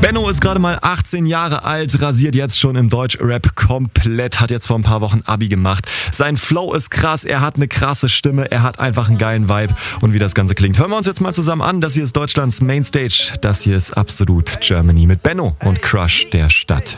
Benno ist gerade mal 18 Jahre alt, rasiert jetzt schon im Deutschrap komplett, hat jetzt vor ein paar Wochen Abi gemacht. Sein Flow ist krass, er hat eine krasse Stimme, er hat einfach einen geilen Vibe. Und wie das Ganze klingt, hören wir uns jetzt mal zusammen an. Das hier ist Deutschlands Mainstage, das hier ist Absolut Germany mit Benno und Crush der Stadt.